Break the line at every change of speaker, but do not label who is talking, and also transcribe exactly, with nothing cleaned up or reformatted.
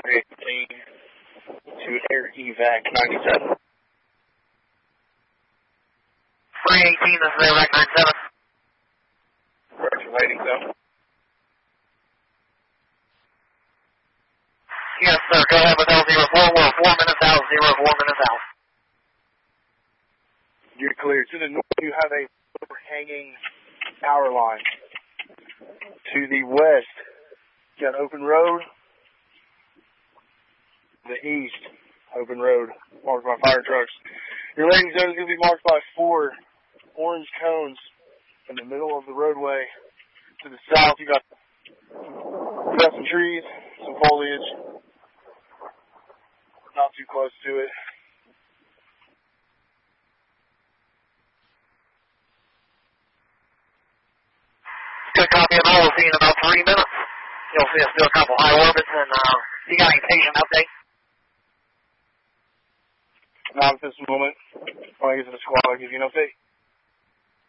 three eighteen to Air Evac ninety-seven.
three eighteen, this is Air Evac ninety-seven.
Roger, waiting, so.
Yes, sir. Go ahead with L zero four. We're four minutes out, zero four minutes out.
You're clear. To the north, you have a overhanging power line. To the west, you got open road. The east, open road, marked by fire trucks. Your landing zone is going to be marked by four orange cones in the middle of the roadway. To the south, you got some trees, some foliage. Not too close to it.
Good copy of all. We'll see you in about three minutes. You'll see us do a couple high orbits, and uh, you got any patient update?
Not at this moment. When I get to the squad, I'll give you an update.